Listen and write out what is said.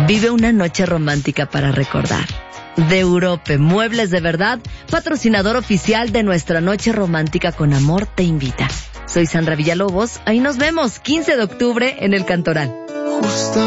Vive una noche romántica para recordar. De Europe, Muebles de Verdad, patrocinador oficial de nuestra noche romántica con amor, te invita. Soy Sandra Villalobos, ahí nos vemos, 15 de octubre en el Cantoral.